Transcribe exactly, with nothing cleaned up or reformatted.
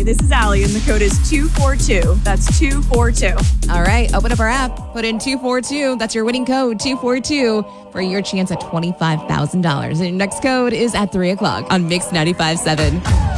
this is Allie, and the code is two four two. That's two four two. All right, open up our app, put in two four two. That's your winning code, two four two, for your chance at twenty-five thousand dollars. And your next code is at three o'clock on Mix ninety-five point seven.